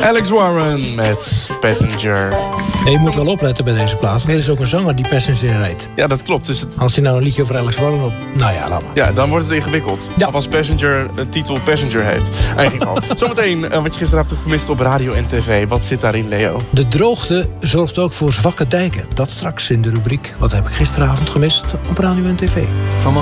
Alex Warren met Passenger. Nee, je moet wel opletten bij deze plaats. Er is ook een zanger die Passenger heet. Ja, dat klopt. Dus Als hij nou een liedje over Alex Warren op... Nou ja, laat maar. Ja, dan wordt het ingewikkeld. Ja. Of als Passenger een titel Passenger heeft. Eigenlijk al. Zometeen wat je gisteren hebt gemist op radio en tv. Wat zit daarin, Leo? De droogte zorgt ook voor zwakke dijken. Dat straks in de rubriek Wat heb ik gisteravond gemist op radio en tv. From a